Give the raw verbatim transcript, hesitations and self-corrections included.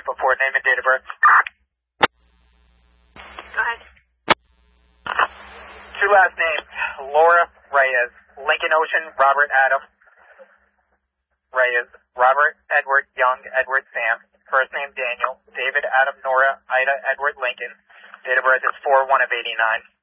before name and date of birth. Go ahead. Two last names, Laura Reyes, Lincoln Ocean, Robert Adam Reyes, Robert Edward Young, Edward Sam, first name Daniel, David Adam Nora, Ida Edward Lincoln, date of birth is four one of eighty-nine.